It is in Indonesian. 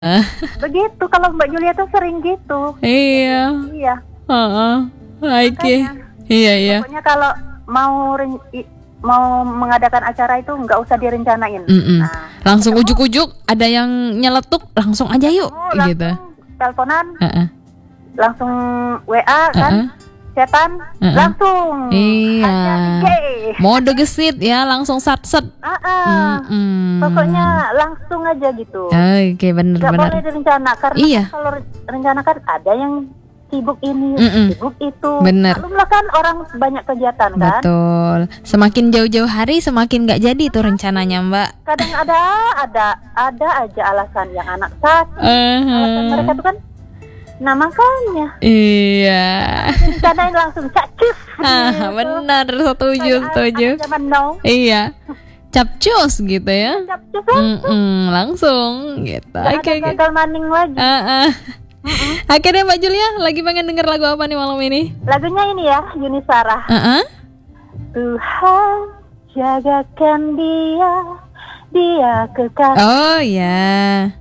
Begitu kalau Mbak Julia tuh sering gitu. Iya. Iya. Oke. Makanya, Iya. pokoknya kalau mau mengadakan acara itu nggak usah direncanain. Nah, Langsung ujuk-ujuk, ada yang nyeletuk, langsung aja yuk, gitu. langsung teleponan, langsung WA kan, chatan, langsung. Iya. Mode gesit ya, langsung sat-set. Pokoknya langsung aja gitu. Oke, benar. Gak boleh direncana karena Iya. kalau rencana kan ada yang sibuk ini, sibuk itu. Bener. Maklumlah kan orang banyak kegiatan kan. Betul. Semakin jauh-jauh hari semakin nggak jadi tuh rencananya, Mbak. Kadang ada aja alasan yang anak sakit. Alasan mereka tuh kan. Nah makanya. Iya. Rencanain langsung cacus. Gitu. Benar, setuju. Anak zaman now. Iya. Capcus gitu ya. Capcus langsung. Langsung gitu. Oke. Gagal maning lagi. Akhirnya Mbak Julia lagi pengen denger lagu apa nih malam ini? Lagunya ini ya, Yuni Sarah. Tuhan jagakan dia kekasih. Oh ya.